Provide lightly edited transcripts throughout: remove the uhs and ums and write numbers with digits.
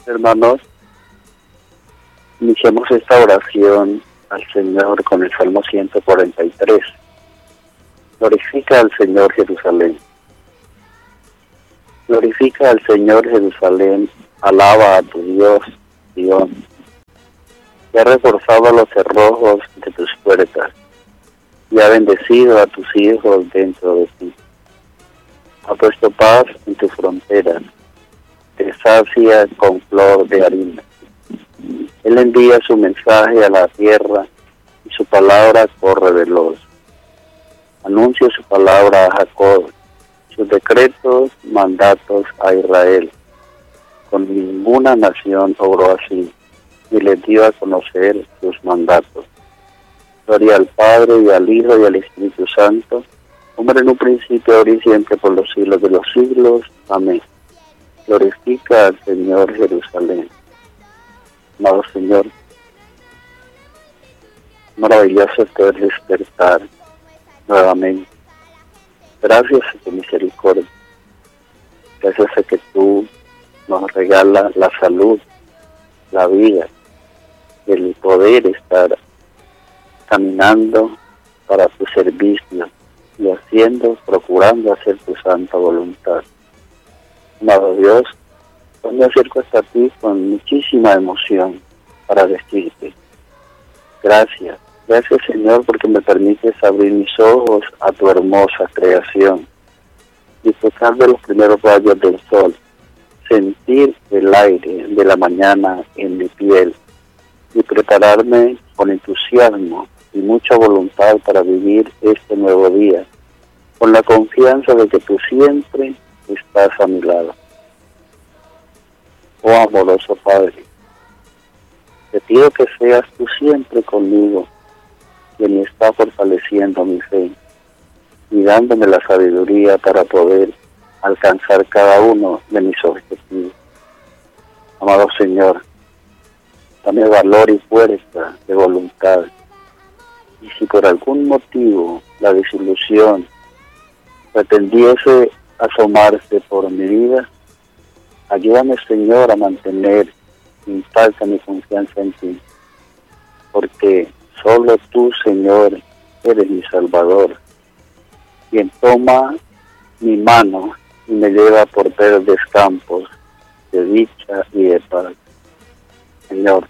Hermanos, iniciamos esta oración al Señor con el Salmo 143. Glorifica al Señor Jerusalén. Glorifica al Señor Jerusalén, alaba a tu Dios, Sion, que ha reforzado los cerrojos de tus puertas y ha bendecido a tus hijos dentro de ti. Ha puesto paz en tus fronteras, te sacia con flor de harina. Él envía su mensaje a la tierra y su palabra corre veloz. Anuncia su palabra a Jacob, sus decretos, mandatos a Israel. Con ninguna nación obró así, y les dio a conocer sus mandatos. Gloria al Padre, y al Hijo, y al Espíritu Santo, como era en un principio, ahora y siempre, por los siglos de los siglos. Amén. Glorifica al Señor Jerusalén. Amado Señor, maravilloso es poder despertar nuevamente. Gracias a tu misericordia. Gracias a que tú nos regalas la salud, la vida, el poder estar caminando para tu servicio y procurando hacer tu santa voluntad. Amado Dios, hoy me acerco hasta ti con muchísima emoción para decirte gracias. Gracias, Señor, porque me permites abrir mis ojos a tu hermosa creación, disfrutar de los primeros rayos del sol, sentir el aire de la mañana en mi piel y prepararme con entusiasmo y mucha voluntad para vivir este nuevo día, con la confianza de que tú siempre estás a mi lado. Oh amoroso Padre, te pido que seas tú siempre conmigo, quien está fortaleciendo mi fe y dándome la sabiduría para poder alcanzar cada uno de mis objetivos. Amado Señor, dame valor y fuerza de voluntad. Y si por algún motivo la desilusión pretendiese asomarse por mi vida, ayúdame, Señor, a mantener intacta mi confianza en ti, porque solo tú, Señor, eres mi Salvador, quien toma mi mano y me lleva por verdes campos de dicha y de paz. Señor,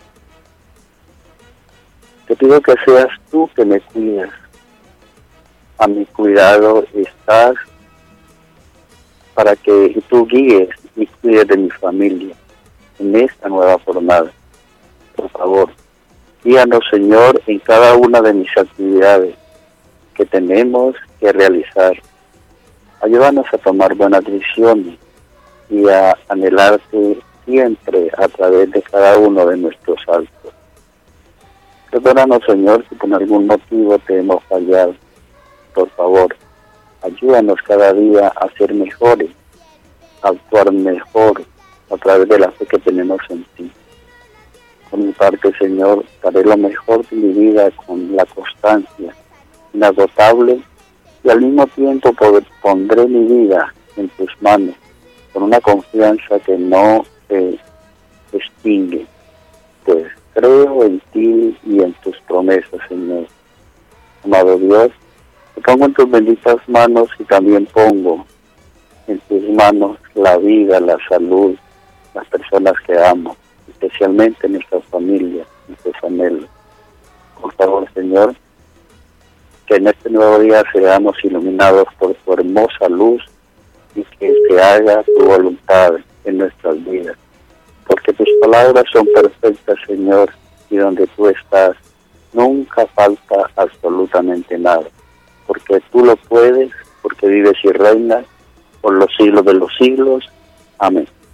te pido que seas tú que me cuidas. A mi cuidado estás para que tú guíes y cuides de mi familia en esta nueva jornada. Por favor, guíanos, Señor, en cada una de mis actividades que tenemos que realizar. Ayúdanos a tomar buenas decisiones y a anhelarte siempre a través de cada uno de nuestros actos. Perdónanos, Señor, si por algún motivo te hemos fallado. Por favor, ayúdanos cada día a ser mejores, a actuar mejor a través de la fe que tenemos en ti. Por mi parte, Señor, daré lo mejor de mi vida con la constancia inagotable y al mismo tiempo pondré mi vida en tus manos con una confianza que no se extingue, pues creo en ti y en tus promesas, Señor. Amado Dios, te pongo en tus benditas manos y también pongo en tus manos la vida, la salud, las personas que amo, especialmente nuestras familias, nuestros anhelos. Por favor, Señor, que en este nuevo día seamos iluminados por tu hermosa luz y que se haga tu voluntad en nuestras vidas. Porque tus palabras son perfectas, Señor, y donde tú estás nunca falta absolutamente nada. Porque tú lo puedes, porque vives y reinas por los siglos de los siglos. Amén.